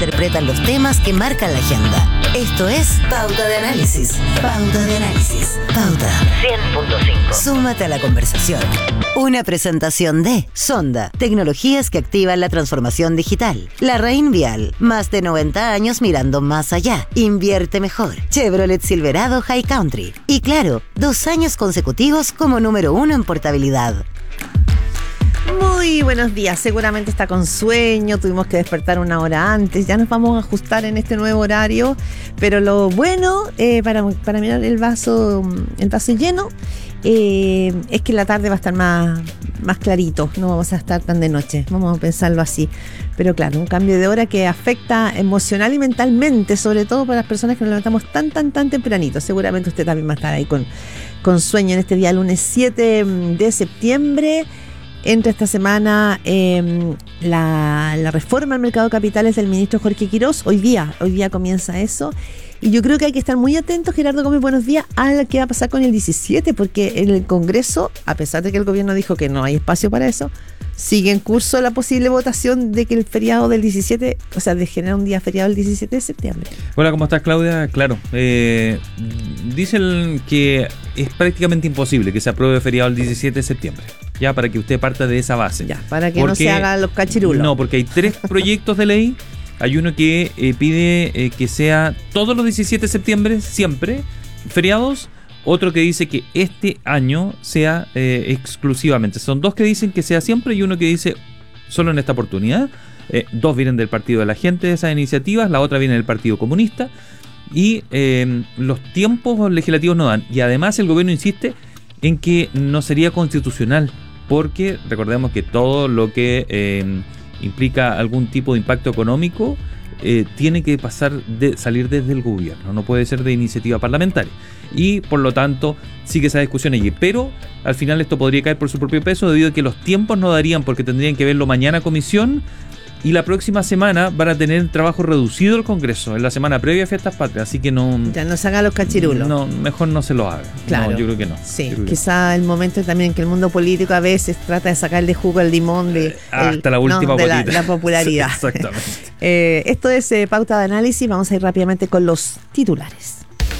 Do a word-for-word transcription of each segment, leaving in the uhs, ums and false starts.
interpretan los temas que marcan la agenda. Esto es Pauta de Análisis. Pauta de Análisis. Pauta cien punto cinco. Súmate a la conversación. Una presentación de Sonda, tecnologías que activan la transformación digital. La Rain Vial, más de noventa años mirando más allá. Invierte mejor. Chevrolet Silverado High Country. Y claro, dos años consecutivos como número uno en portabilidad. Muy buenos días, seguramente está con sueño, tuvimos que despertar una hora antes, ya nos vamos a ajustar en este nuevo horario, pero lo bueno eh, para, para mirar el vaso, el vaso lleno eh, es que la tarde va a estar más, más clarito, no vamos a estar tan de noche, vamos a pensarlo así, pero claro, un cambio de hora que afecta emocional y mentalmente, sobre todo para las personas que nos levantamos tan, tan, tan tempranito. Seguramente usted también va a estar ahí con, con sueño en este día, lunes siete de septiembre. Entra esta semana eh, la, la reforma al mercado de capitales del ministro Jorge Quirós. Hoy día, hoy día comienza eso. Y yo creo que hay que estar muy atentos, Gerardo Gómez, buenos días, a lo que va a pasar con el diecisiete, porque en el Congreso, a pesar de que el gobierno dijo que no hay espacio para eso, sigue en curso la posible votación de que el feriado del diecisiete, o sea, de generar un día feriado el diecisiete de septiembre. Hola, ¿cómo estás, Claudia? Claro, eh, dicen que es prácticamente imposible que se apruebe feriado el diecisiete de septiembre. Ya, para que usted parta de esa base. Ya, para que porque, no se hagan los cachirulos. No, porque hay tres proyectos de ley. Hay uno que eh, pide eh, que sea todos los diecisiete de septiembre, siempre, feriados. Otro que dice que este año sea eh, exclusivamente. Son dos que dicen que sea siempre y uno que dice solo en esta oportunidad. Eh, dos vienen del Partido de la Gente de esas iniciativas, la otra viene del Partido Comunista. Y eh, los tiempos legislativos no dan. Y además el gobierno insiste en que no sería constitucional, porque recordemos que todo lo que eh, implica algún tipo de impacto económico eh, tiene que pasar de salir desde el gobierno, no puede ser de iniciativa parlamentaria, y por lo tanto sigue esa discusión allí, pero al final esto podría caer por su propio peso debido a que los tiempos no darían, porque tendrían que verlo mañana comisión. Y la próxima semana van a tener trabajo reducido el Congreso, en la semana previa a Fiestas Patrias, así que no... Ya no se hagan los cachirulos. No, mejor no se lo haga. Claro. No, yo creo que no. Sí, quizá el momento también que el mundo político a veces trata de sacarle jugo al limón de... Hasta el, la última no, de la, gotita. la popularidad. Exactamente. eh, esto es eh, Pauta de Análisis, vamos a ir rápidamente con los titulares.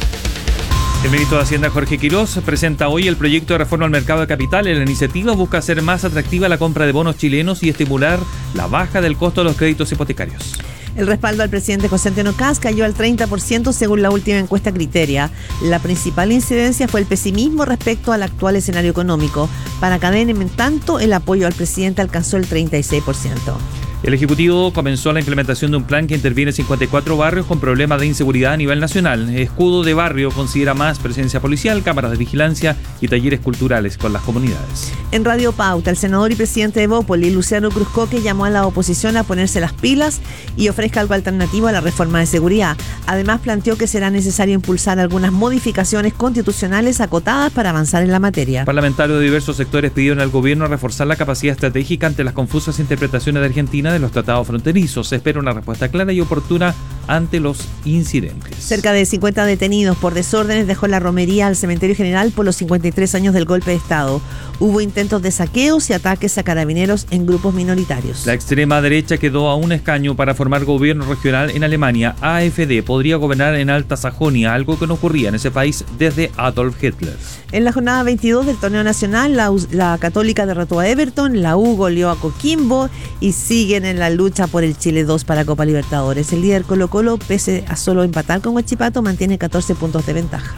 El ministro de Hacienda, Jorge Quirós, presenta hoy el proyecto de reforma al mercado de capitales. La iniciativa busca hacer más atractiva la compra de bonos chilenos y estimular la baja del costo de los créditos hipotecarios. El respaldo al presidente José Antonio Kast cayó al treinta por ciento según la última encuesta Criteria. La principal incidencia fue el pesimismo respecto al actual escenario económico. Para Cadena, en tanto, el apoyo al presidente alcanzó el treinta y seis por ciento. El Ejecutivo comenzó la implementación de un plan que interviene en cincuenta y cuatro barrios con problemas de inseguridad a nivel nacional. Escudo de Barrio considera más presencia policial, cámaras de vigilancia y talleres culturales con las comunidades. En Radio Pauta, el senador y presidente de Bópoli, Luciano Cruzcoque, llamó a la oposición a ponerse las pilas y ofrezca algo alternativo a la reforma de seguridad. Además, planteó que será necesario impulsar algunas modificaciones constitucionales acotadas para avanzar en la materia. Parlamentarios de diversos sectores pidieron al gobierno reforzar la capacidad estratégica ante las confusas interpretaciones de Argentina de los tratados fronterizos. Se espera una respuesta clara y oportuna ante los incidentes. Cerca de cincuenta detenidos por desórdenes dejó la romería al cementerio general por los cincuenta y tres años del golpe de Estado. Hubo intentos de saqueos y ataques a carabineros en grupos minoritarios. La extrema derecha quedó a un escaño para formar gobierno regional en Alemania. A F D podría gobernar en Alta Sajonia, algo que no ocurría en ese país desde Adolf Hitler. En la jornada veintidós del torneo nacional, la, la Católica derrotó a Everton, la U goleó a Coquimbo y siguen en la lucha por el Chile dos para Copa Libertadores. El líder Colo Colo, pese a solo empatar con Huachipato, mantiene catorce puntos de ventaja.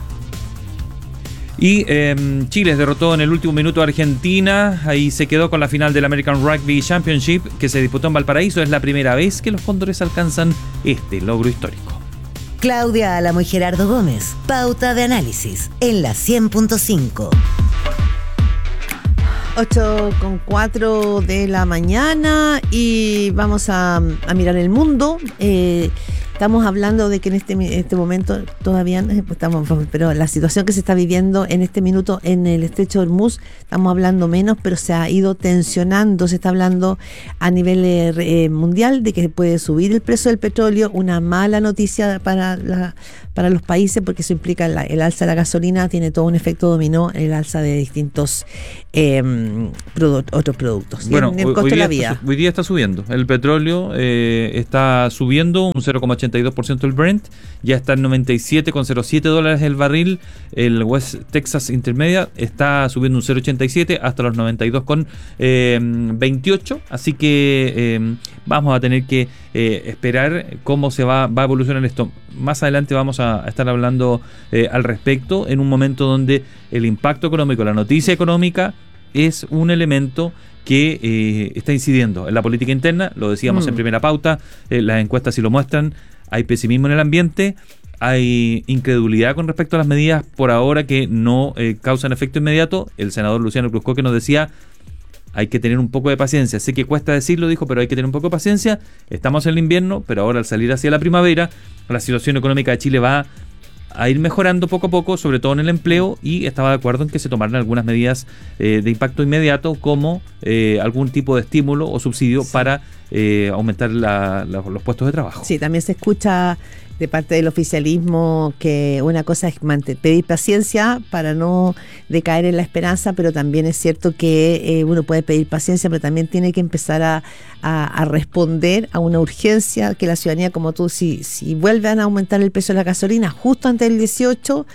Y eh, Chile derrotó en el último minuto a Argentina. Ahí se quedó con la final del American Rugby Championship que se disputó en Valparaíso. Es la primera vez que los cóndores alcanzan este logro histórico. Claudia Álamo y Gerardo Gómez. Pauta de Análisis en la cien punto cinco. ocho con cuatro de la mañana y vamos a, a mirar el mundo. Eh, estamos hablando de que en este, en este momento todavía no estamos, pero la situación que se está viviendo en este minuto en el estrecho de Hormuz, estamos hablando menos, pero se ha ido tensionando, se está hablando a nivel eh, mundial de que puede subir el precio del petróleo, una mala noticia para la, para los países, porque eso implica la, el alza de la gasolina, tiene todo un efecto dominó en el alza de distintos eh, produ- otros productos. Bueno, el, el hoy, costo hoy, de día la vida. está, hoy día está subiendo. El petróleo eh, está subiendo un cero coma ochenta y dos por ciento el Brent, ya está en noventa y siete coma cero siete dólares el barril. El West Texas Intermedia está subiendo un cero coma ochenta y siete hasta los noventa y dos coma veintiocho. Así que eh, vamos a tener que eh, esperar cómo se va, va a evolucionar esto. Más adelante vamos a, a estar hablando eh, al respecto, en un momento donde el impacto económico, la noticia económica es un elemento que eh, está incidiendo en la política interna. Lo decíamos mm. en primera pauta, eh, las encuestas sí lo muestran. Hay pesimismo en el ambiente, hay incredulidad con respecto a las medidas por ahora que no eh, causan efecto inmediato. El senador Luciano Cruzcoque nos decía, hay que tener un poco de paciencia. Sé que cuesta decirlo, dijo, pero hay que tener un poco de paciencia. Estamos en el invierno, pero ahora al salir hacia la primavera, la situación económica de Chile va a ir mejorando poco a poco, sobre todo en el empleo, y estaba de acuerdo en que se tomaran algunas medidas eh, de impacto inmediato, como eh, algún tipo de estímulo o subsidio sí. para eh, aumentar la, la, los puestos de trabajo. Sí, también se escucha de parte del oficialismo que una cosa es mantener, pedir paciencia para no decaer en la esperanza, pero también es cierto que eh, uno puede pedir paciencia, pero también tiene que empezar a, a, a responder a una urgencia que la ciudadanía, como tú, si, si vuelven a aumentar el precio de la gasolina justo antes del dieciocho,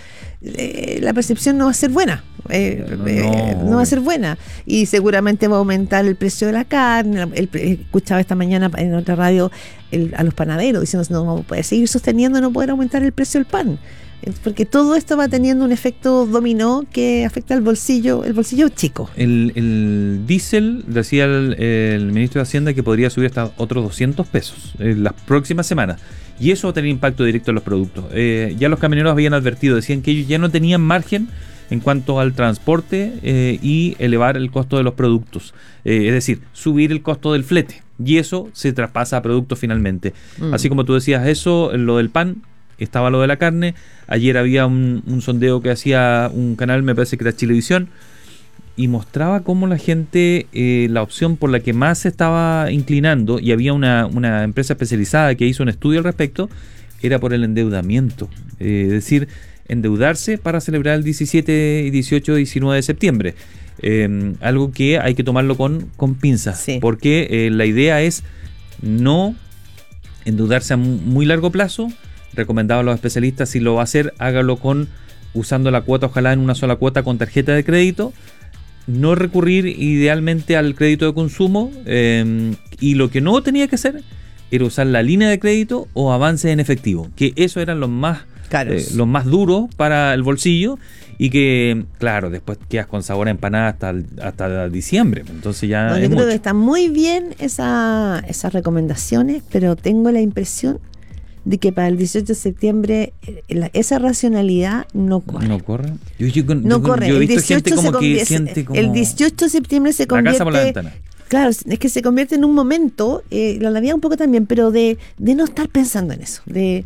eh, la percepción no va a ser buena. Eh, no, eh, no va a ser buena y seguramente va a aumentar el precio de la carne. El, el, escuchaba esta mañana en otra radio el, a los panaderos diciendo no vamos a poder seguir sosteniendo no poder aumentar el precio del pan, porque todo esto va teniendo un efecto dominó que afecta al bolsillo, el bolsillo chico. El, el diésel, decía el, el ministro de Hacienda que podría subir hasta otros doscientos pesos en las próximas semanas, y eso va a tener impacto directo en los productos. Eh, ya los camioneros habían advertido, decían que ellos ya no tenían margen en cuanto al transporte eh, y elevar el costo de los productos, eh, es decir, subir el costo del flete, y eso se traspasa a productos finalmente. Mm. Así como tú decías eso, lo del pan, estaba lo de la carne. Ayer había un, un sondeo que hacía un canal, me parece que era Chilevisión, y mostraba cómo la gente, eh, la opción por la que más se estaba inclinando, y había una, una empresa especializada que hizo un estudio al respecto, era por el endeudamiento, eh, es decir, endeudarse para celebrar el diecisiete, dieciocho, diecinueve de septiembre. Eh, algo que hay que tomarlo con, con pinzas, sí. porque eh, la idea es no endeudarse a muy largo plazo. Recomendado a los especialistas, si lo va a hacer, hágalo con usando la cuota, ojalá en una sola cuota con tarjeta de crédito, no recurrir idealmente al crédito de consumo, eh, y lo que no tenía que hacer era usar la línea de crédito o avances en efectivo, que eso eran los más Eh, los más duros para el bolsillo, y que, claro, después quedas con sabor a empanada hasta, hasta diciembre. Entonces ya. No, es yo mucho. creo que están muy bien esa, esas recomendaciones, pero tengo la impresión de que para el dieciocho de septiembre la, esa racionalidad no corre. No corre. Yo, yo, yo, no yo, corre. Yo he el visto gente como convierte, que siente como. El dieciocho de septiembre se convierte. La casa por la ventana. Claro, es que se convierte en un momento, eh, la Navidad un poco también, pero de, de no estar pensando en eso, de.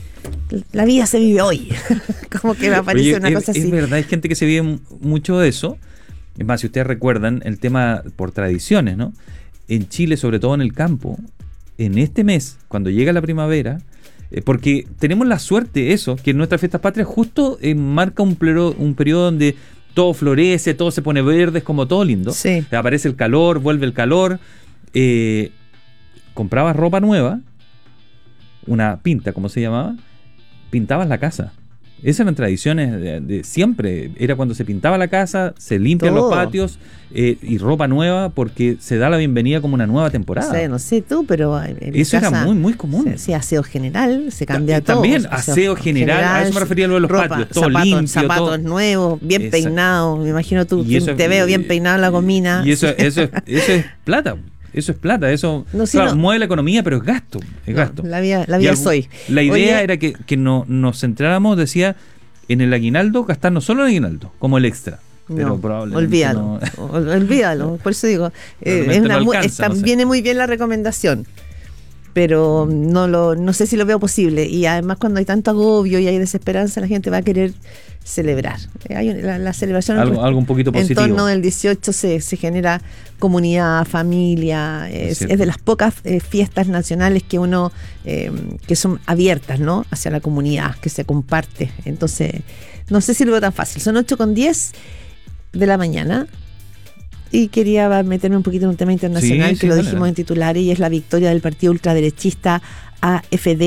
La vida se vive hoy. Como que me aparece Oye, una es, cosa así. Es verdad, hay gente que se vive mucho de eso. Es más, si ustedes recuerdan el tema por tradiciones, ¿no? En Chile, sobre todo en el campo, en este mes, cuando llega la primavera, eh, porque tenemos la suerte, eso, que nuestras fiestas patrias justo eh, marca un, plero, un periodo donde todo florece, todo se pone verde, es como todo lindo. Sí. Aparece el calor, vuelve el calor. Eh, comprabas ropa nueva, una pinta, ¿cómo se llamaba? Pintabas la casa. Esas eran tradiciones de, de siempre. Era cuando se pintaba la casa, se limpian Todo. los patios eh, y ropa nueva, porque se da la bienvenida como una nueva temporada. No sé, no sé tú, pero en eso casa, era muy, muy común. Sí, aseo general, se cambia Ta- todo. También, aseo, aseo general, general, a eso me refería lo de los ropa, patios. Todo zapatos, limpio. zapatos todo. nuevos, bien Esa. peinados. Me imagino tú, Y eso, te veo bien peinado en la gomina. Y eso, eso, es, eso es plata. Eso es plata, eso No, sí, claro, no. mueve la economía, pero es gasto. Es No, gasto. la vida, la Y vida algún- soy. La idea Oye, era que, que no, nos centráramos, decía, en el aguinaldo, gastar no solo en aguinaldo, como el extra. Pero no, probablemente olvídalo, no. ol- olvídalo. Por eso digo, eh, Realmente es una, no mu- alcanza, está- no sé. viene muy bien la recomendación. pero no lo no sé si lo veo posible. Y además cuando hay tanto agobio y hay desesperanza, la gente va a querer celebrar. Hay la, la celebración algo, en, algo un poquito positivo. En torno del dieciocho se, se genera comunidad, familia, es, es, es de las pocas eh, fiestas nacionales que uno eh, que son abiertas, ¿no? Hacia la comunidad, que se comparte. Entonces, no sé si lo veo tan fácil. Son ocho con diez de la mañana. Y quería meterme un poquito en un tema internacional, sí, que sí, lo dijimos, dale, en titulares, y es la victoria del partido ultraderechista A F D